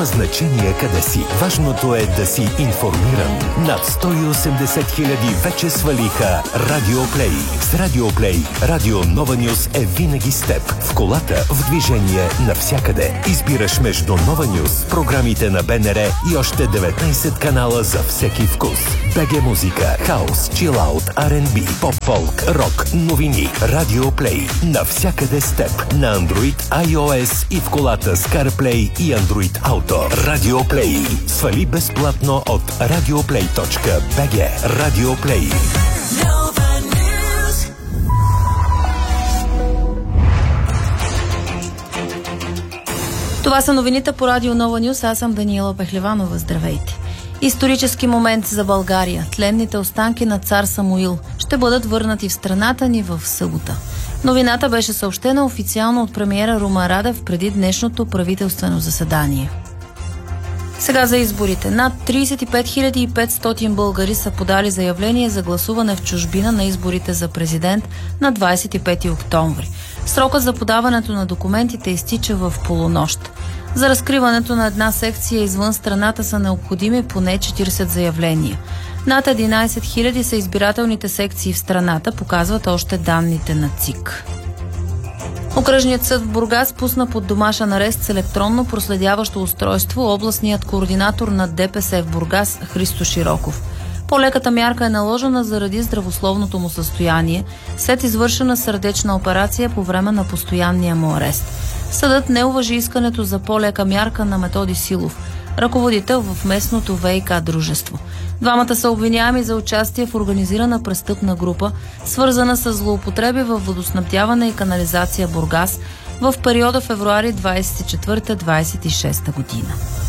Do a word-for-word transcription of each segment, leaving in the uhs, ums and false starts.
Няма значение къде си. Важното е да си информиран. Над сто и осемдесет хиляди вече свалиха Радио Плей. С Радио Плей, Радио Нова Нюс е винаги с теб. В колата, в движение, навсякъде. Избираш между Нова Нюс, програмите на БНР и още деветнайсет канала за всеки вкус. БГ музика, хаус, чилаут, Ар енд Би, поп-фолк, рок, новини. Радио Плей. Навсякъде с теб. На Android, iOS и в колата с CarPlay и Android Auto. Радио Плей. Свали безплатно от радиоплей точка би джи. Радио Плей. Това са новините по Радио Нова Нюс. Аз съм Даниела Пехлеванова. Здравейте. Исторически момент за България. Тленните останки на цар Самуил ще бъдат върнати в страната ни в събота. Новината беше съобщена официално от премиера Румен Радев преди днешното правителствено заседание. Сега за изборите. Над трийсет и пет хиляди и петстотин българи са подали заявление за гласуване в чужбина на изборите за президент на двайсет и пети октомври. Срокът за подаването на документите изтича в полунощ. За разкриването на една секция извън страната са необходими поне четирийсет заявления. Над единайсет хиляди са избирателните секции в страната, показват още данните на ЦИК. Окръжният съд в Бургас пусна под домашен арест с електронно проследяващо устройство областният координатор на ДПС в Бургас Христо Широков. По-леката мярка е наложена заради здравословното му състояние след извършена сърдечна операция по време на постоянния му арест. Съдът не уважи искането за по-лека мярка на Методи Силов, ръководител в местното ВиК дружество. Двамата са обвиняеми за участие в организирана престъпна група, свързана с злоупотреби в водоснабдяване и канализация Бургас в периода февруари двайсет и четвърта - двайсет и шеста година.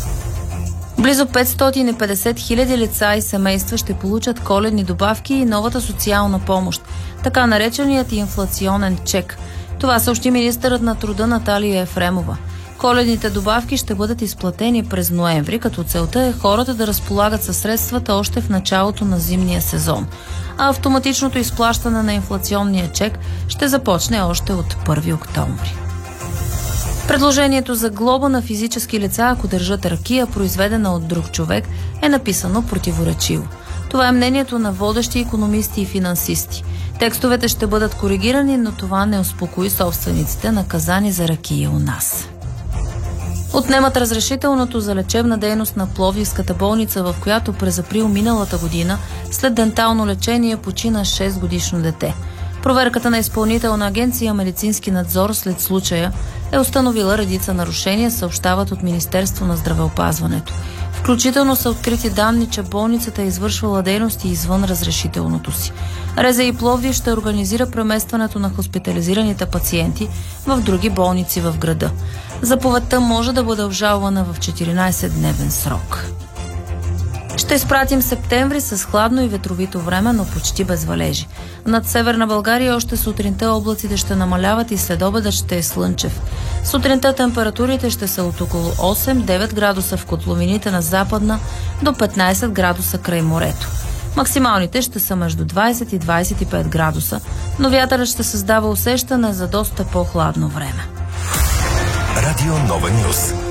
Близо петстотин и петдесет хиляди лица и семейства ще получат коледни добавки и новата социална помощ, така нареченият инфлационен чек. Това съобщи министърът на труда Наталия Ефремова. Коледните добавки ще бъдат изплатени през ноември, като целта е хората да разполагат със средствата още в началото на зимния сезон. А автоматичното изплащане на инфлационния чек ще започне още от първи октомври. Предложението за глоба на физически лица, ако държат ракия, произведена от друг човек, е написано противоречиво. Това е мнението на водещи икономисти и финансисти. Текстовете ще бъдат коригирани, но това не успокои собствениците, наказани за ракия у нас. Отнемат разрешителното за лечебна дейност на Пловдивската болница, в която през април миналата година след дентално лечение почина шестгодишно дете. Проверката на Изпълнителна агенция медицински надзор след случая е установила редица нарушения, съобщават от Министерство на здравеопазването. Включително са открити данни, че болницата е извършвала дейности извън разрешителното си. РЗИ Пловдив ще организира преместването на хоспитализираните пациенти в други болници в града. Заповедта може да бъде обжалвана в четиринайсетдневен срок. Ще изпратим септември с хладно и ветровито време, но почти без валежи. Над Северна България още сутринта облаците ще намаляват и следобедът ще е слънчев. Сутринта температурите ще са от около осем-девет градуса в котловините на Западна до петнайсет градуса край морето. Максималните ще са между двайсет и двайсет и пет градуса, но вятърът ще създава усещане за доста по-хладно време. Радио Нова Нюс.